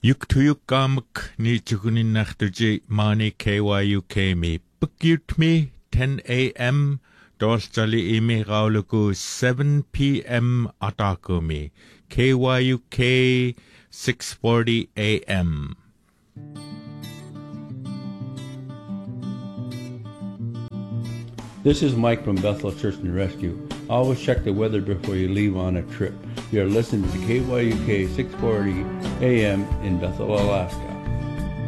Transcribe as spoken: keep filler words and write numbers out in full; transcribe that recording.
Yuktuyukamuk ni chukunin nachtuji mani K Y U K me. Bookut me ten a.m. Dorstali imi rauluku seven p.m. atakumi. K Y U K six forty a.m. This is Mike from Bethel Search and Rescue. Always check the weather before you leave on a trip. You're listening to K Y U K six forty A M in Bethel, Alaska.